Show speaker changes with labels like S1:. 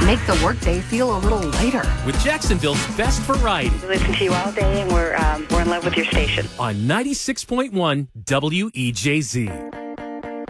S1: make the workday feel a little lighter.
S2: With Jacksonville's best variety.
S3: We listen to you all day, and we're in love with your station.
S2: On 96.1 WEJZ.